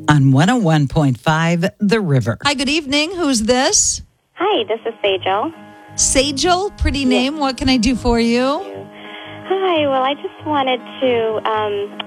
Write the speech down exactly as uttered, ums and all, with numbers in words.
on one oh one point five The River. Hi, good evening. Who's this? Hi, this is Sejal. Sejal, pretty name. What can I do for you? Hi, well, I just wanted to um,